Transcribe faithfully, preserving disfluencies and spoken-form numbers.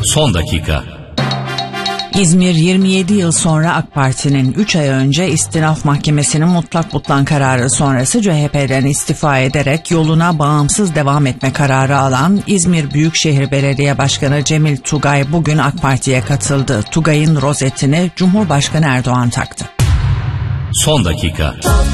Son dakika. İzmir yirmi yedi yıl sonra AK Parti'nin üç ay önce İstinaf Mahkemesi'nin mutlak butlan kararı sonrası C H P'den istifa ederek yoluna bağımsız devam etme kararı alan İzmir Büyükşehir Belediye Başkanı Cemil Tugay bugün AK Parti'ye katıldı. Tugay'ın rozetini Cumhurbaşkanı Erdoğan taktı. Son dakika.